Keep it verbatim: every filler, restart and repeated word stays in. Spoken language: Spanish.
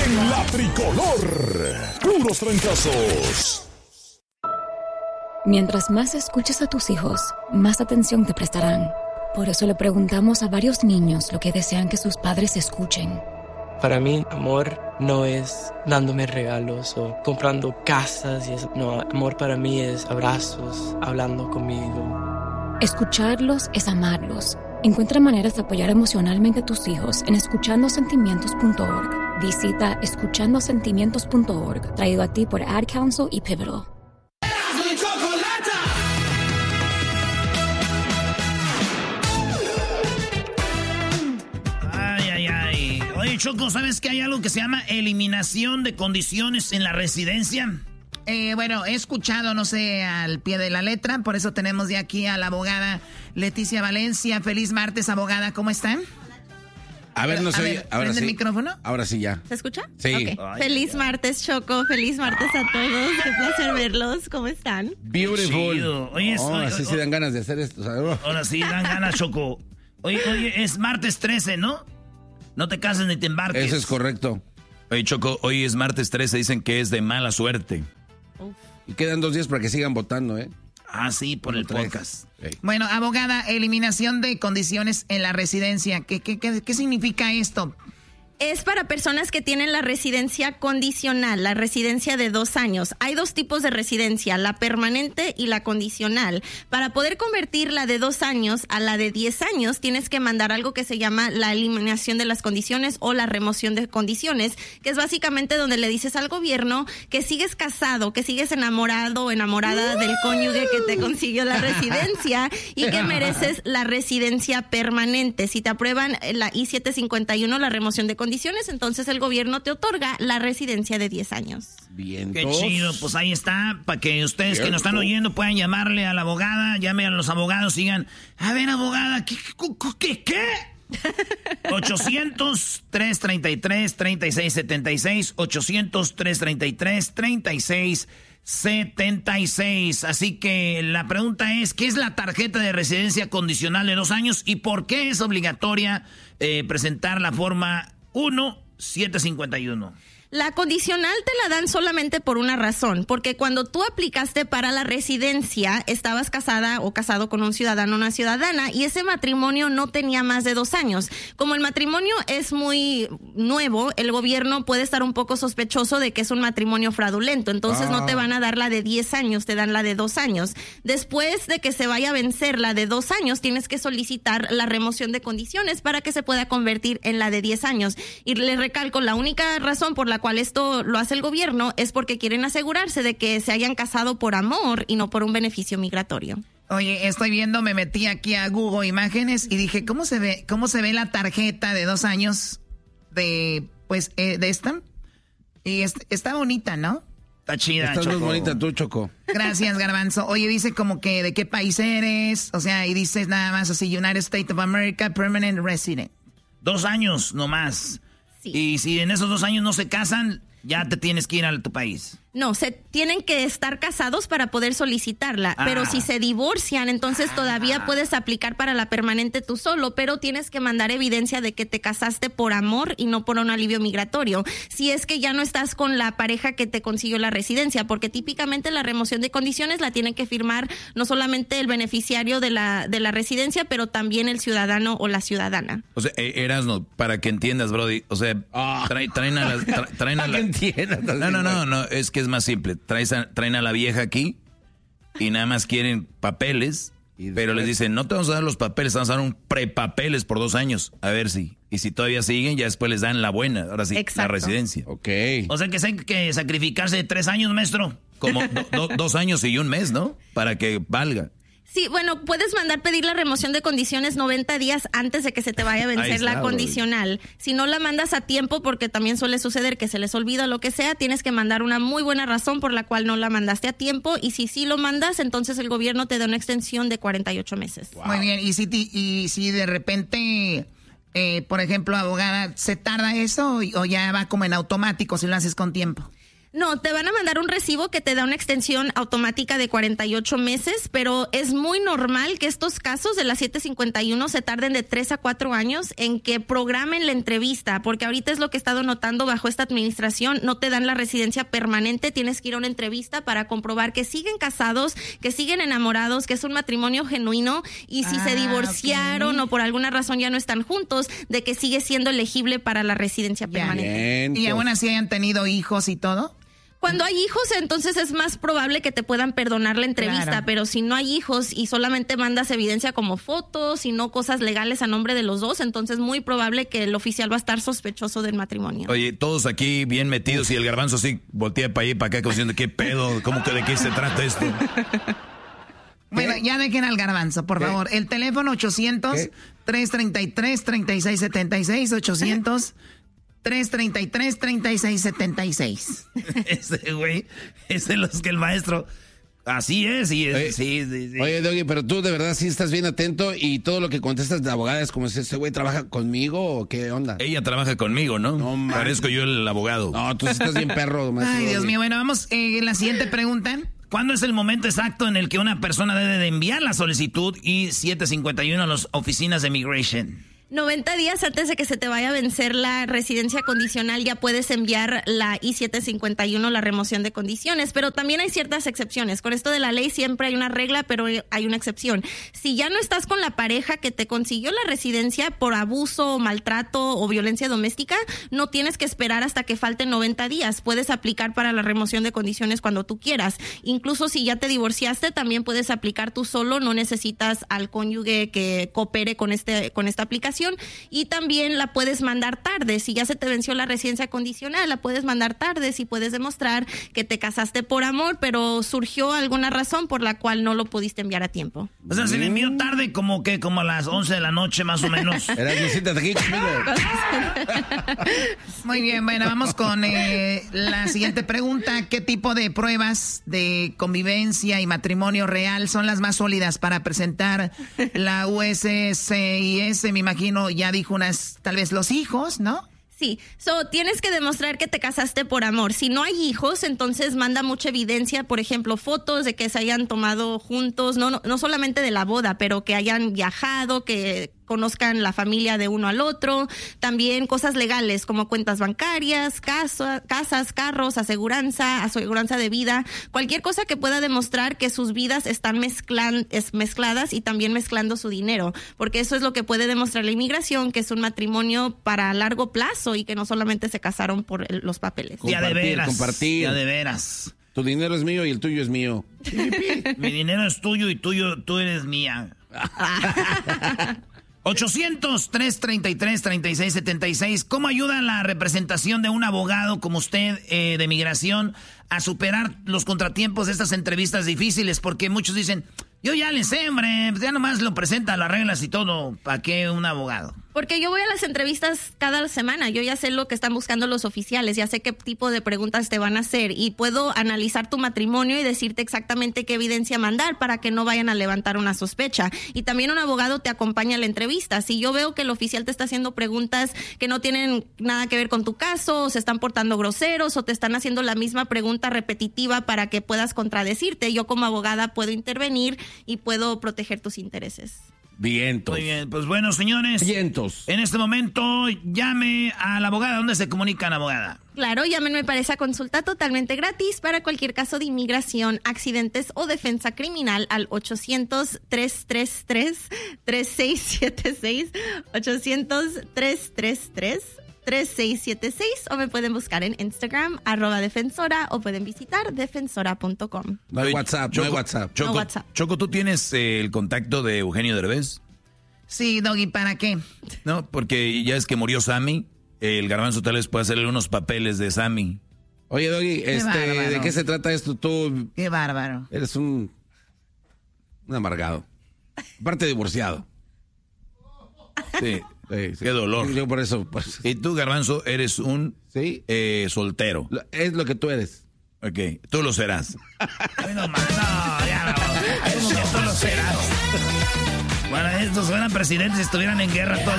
en la tricolor. Puros trancazos. Mientras más escuches a tus hijos, más atención te prestarán. Por eso le preguntamos a varios niños lo que desean que sus padres escuchen. Para mí, amor no es dándome regalos o comprando casas y eso. No, amor para mí es abrazos, hablando conmigo. Escucharlos es amarlos. Encuentra maneras de apoyar emocionalmente a tus hijos en escuchando sentimientos punto org. Visita escuchando sentimientos punto org, traído a ti por Ad Council y Pivotal. Ay, ay, ay. Oye, Choco, ¿sabes que hay algo que se llama eliminación de condiciones en la residencia? Eh, bueno, he escuchado, no sé, al pie de la letra, por eso tenemos ya aquí a la abogada Leticia Valencia. Feliz martes, abogada, ¿cómo están? A ver, no sé. Ver, ahora sí. el micrófono? Ahora sí ya. ¿Se escucha? Sí. Okay. Ay, feliz ay, martes, Choco. Feliz martes a todos. Qué placer verlos. ¿Cómo están? Beautiful. Chido. Oye, oh, oye, así oye, se dan ganas de hacer esto. ¿Sabes? Ahora sí, dan ganas, Choco. Oye, oye, es martes trece, ¿no? No te cases ni te embarques. Eso es correcto. Oye, Choco, hoy es martes trece, dicen que es de mala suerte. Uf. Y quedan dos días para que sigan votando, ¿eh? Ah, sí, por el podcast. Hey. Bueno, abogada, eliminación de condiciones en la residencia. ¿Qué, qué, qué, qué significa esto? Es para personas que tienen la residencia condicional, la residencia de dos años. Hay dos tipos de residencia, la permanente y la condicional. Para poder convertir la de dos años a la de diez años, tienes que mandar algo que se llama la eliminación de las condiciones o la remoción de condiciones, que es básicamente donde le dices al gobierno que sigues casado, que sigues enamorado o enamorada del cónyuge que te consiguió la residencia y que mereces la residencia permanente. Si te aprueban la I siete cincuenta y uno, la remoción de condiciones, condiciones, entonces el gobierno te otorga la residencia de diez años. Bien. Qué chido, pues ahí está, para que ustedes Cierto. que nos están oyendo puedan llamarle a la abogada, llamen a los abogados y digan, a ver, abogada, ¿qué? ¿Qué? ¿Qué? ochocientos, trescientos treinta y tres, treinta y seis setenta y seis, ochocientos, trescientos treinta y tres, treinta y seis setenta y seis. Así que la pregunta es, ¿qué es la tarjeta de residencia condicional de dos años y por qué es obligatoria eh, presentar la forma uno siete cincuenta y uno? La condicional te la dan solamente por una razón, porque cuando tú aplicaste para la residencia, estabas casada o casado con un ciudadano o una ciudadana y ese matrimonio no tenía más de dos años. Como el matrimonio es muy nuevo, el gobierno puede estar un poco sospechoso de que es un matrimonio fraudulento, entonces ah. no te van a dar la de diez años, te dan la de dos años. Después de que se vaya a vencer la de dos años, tienes que solicitar la remoción de condiciones para que se pueda convertir en la de diez años. Y le recalco, la única razón por la cual esto lo hace el gobierno es porque quieren asegurarse de que se hayan casado por amor y no por un beneficio migratorio. Oye, estoy viendo, me metí aquí a Google Imágenes y dije, ¿cómo se ve, cómo se ve la tarjeta de dos años de, pues, eh, de esta? Y es, está bonita, ¿no? Está chida, Estás Choco. muy bonita tú, Choco. Gracias, Garbanzo. Oye, dice como que de qué país eres, o sea, y dices nada más así, United States of America, Permanent Resident. Dos años nomás. Sí. Y si en esos dos años no se casan, ya te tienes que ir a tu país. No, se tienen que estar casados para poder solicitarla, ah. pero si se divorcian, entonces ah. todavía puedes aplicar para la permanente tú solo, pero tienes que mandar evidencia de que te casaste por amor y no por un alivio migratorio. Si es que ya no estás con la pareja que te consiguió la residencia, porque típicamente la remoción de condiciones la tienen que firmar no solamente el beneficiario de la de la residencia, pero también el ciudadano o la ciudadana. O sea, Erasno, para que entiendas, Brody, o sea, oh. traen, traen a las... Tra, traen a la... No, no, no, no, es que es más simple. Traen a, traen a la vieja aquí y nada más quieren papeles, pero les dicen, no te vamos a dar los papeles, te vamos a dar un prepapeles por dos años. A ver si. Y si todavía siguen, ya después les dan la buena. Ahora sí, Exacto. la residencia. Ok. O sea que hay que sacrificarse tres años, maestro. Como do, do, dos años y un mes, ¿no? Para que valga. Sí, bueno, puedes mandar pedir la remoción de condiciones noventa días antes de que se te vaya a vencer está, la condicional. Bro. Si no la mandas a tiempo, porque también suele suceder que se les olvida lo que sea, tienes que mandar una muy buena razón por la cual no la mandaste a tiempo. Y si sí lo mandas, entonces el gobierno te da una extensión de cuarenta y ocho meses. Wow. Muy bien, y si, y si de repente, eh, por ejemplo, abogada, ¿se tarda eso o ya va como en automático si lo haces con tiempo? No, te van a mandar un recibo que te da una extensión automática de cuarenta y ocho meses, pero es muy normal que estos casos de la siete cincuenta y uno se tarden de tres a cuatro años en que programen la entrevista, porque ahorita es lo que he estado notando bajo esta administración, no te dan la residencia permanente, tienes que ir a una entrevista para comprobar que siguen casados, que siguen enamorados, que es un matrimonio genuino y si ah, se divorciaron okay. o por alguna razón ya no están juntos, de que sigue siendo elegible para la residencia yeah. permanente. Bien, y aún así hayan tenido hijos y todo. Cuando hay hijos, entonces es más probable que te puedan perdonar la entrevista, claro. pero si no hay hijos y solamente mandas evidencia como fotos y no cosas legales a nombre de los dos, entonces muy probable que el oficial va a estar sospechoso del matrimonio. Oye, todos aquí bien metidos y el garbanzo así voltea para allá y para acá como diciendo, ¿qué pedo? ¿Cómo que de qué se trata esto? Bueno, ya dejen al garbanzo, por ¿Qué? favor. El teléfono ochocientos, tres treinta y tres, treinta y seis setenta y seis, ochocientos... tres treinta y tres, treinta y seis setenta y seis. Ese güey es de los que el maestro... Así es, y es, oye, sí, sí, sí. Oye, Doggy, pero tú de verdad sí estás bien atento y todo lo que contestas de abogada es como si ese güey trabaja conmigo o qué onda. Ella trabaja conmigo, ¿no? No, man. Parezco yo el abogado. No, tú sí estás bien perro, maestro. Ay, Dios Doggy. mío, bueno, vamos eh, en la siguiente pregunta. ¿Cuándo es el momento exacto en el que una persona debe de enviar la solicitud I siete cincuenta y uno a las oficinas de Immigration? noventa días antes de que se te vaya a vencer la residencia condicional ya puedes enviar la I siete cincuenta y uno, la remoción de condiciones, pero también hay ciertas excepciones. Con esto de la ley siempre hay una regla, pero hay una excepción. Si ya no estás con la pareja que te consiguió la residencia por abuso, maltrato o violencia doméstica, no tienes que esperar hasta que falten noventa días. Puedes aplicar para la remoción de condiciones cuando tú quieras. Incluso si ya te divorciaste, también puedes aplicar tú solo, no necesitas al cónyuge que coopere con este con esta aplicación. Y también la puedes mandar tarde. Si ya se te venció la residencia condicional, la puedes mandar tarde si puedes demostrar que te casaste por amor, pero surgió alguna razón por la cual no lo pudiste enviar a tiempo. O sea, se le envió tarde como que como a las once de la noche más o menos. Aquí conmigo. Muy bien, bueno, vamos con eh, la siguiente pregunta. ¿Qué tipo de pruebas de convivencia y matrimonio real son las más sólidas para presentar la U S C I S? Me imagino ya dijo unas, tal vez los hijos, ¿no? Sí, so, tienes que demostrar que te casaste por amor. Si no hay hijos, entonces manda mucha evidencia, por ejemplo, fotos de que se hayan tomado juntos, no, no, no solamente de la boda, pero que hayan viajado, que conozcan la familia de uno al otro. También cosas legales como cuentas bancarias, casa, casas, carros, aseguranza, aseguranza de vida, cualquier cosa que pueda demostrar que sus vidas están mezclan, es, mezcladas y también mezclando su dinero, porque eso es lo que puede demostrar la inmigración, que es un matrimonio para largo plazo y que no solamente se casaron por el, los papeles. Ya de veras. Compartir. Ya de veras. Tu dinero es mío y el tuyo es mío. Mi dinero es tuyo y tuyo, tú eres mía. ochocientos, tres treinta y tres, treinta y seis setenta y seis. ¿Cómo ayuda la representación de un abogado como usted eh, de migración a superar los contratiempos de estas entrevistas difíciles? Porque muchos dicen, yo ya le sé, hombre, ya nomás lo presenta, las reglas y todo. ¿Para qué un abogado? Porque yo voy a las entrevistas cada semana, yo ya sé lo que están buscando los oficiales, ya sé qué tipo de preguntas te van a hacer y puedo analizar tu matrimonio y decirte exactamente qué evidencia mandar para que no vayan a levantar una sospecha. Y también un abogado te acompaña a la entrevista. Si yo veo que el oficial te está haciendo preguntas que no tienen nada que ver con tu caso, o se están portando groseros, o te están haciendo la misma pregunta repetitiva para que puedas contradecirte, yo como abogada puedo intervenir y puedo proteger tus intereses. Vientos. Muy bien, pues bueno, señores. Vientos. En este momento, llame a la abogada. ¿Dónde se comunican, abogada? Claro, llámenme para esa consulta totalmente gratis para cualquier caso de inmigración, accidentes o defensa criminal al ochocientos, tres tres tres, tres seis siete seis, ochocientos, tres tres tres, tres seis siete seis, o me pueden buscar en Instagram, arroba defensora, o pueden visitar defensora punto com. No hay WhatsApp, Choco, no hay WhatsApp. Choco, no WhatsApp. Choco, ¿tú tienes eh, el contacto de Eugenio Derbez? Sí, Doggy, ¿para qué? No, porque ya es que murió Sammy, el garbanzo tal vez puede hacerle unos papeles de Sammy. Oye, Doggy, este, bárbaro. ¿de qué se trata esto? Tú Qué bárbaro. eres un, un amargado. Aparte divorciado. Sí. Sí, sí. Qué dolor. Yo por eso. Por eso. Y tú, garbanzo, eres un Sí. eh, soltero. Es lo que tú eres. Ok, tú lo serás. Bueno, man, no, ya no. ¿Cómo que tú lo serás? Bueno, estos fueran presidentes si estuvieran en guerra todos.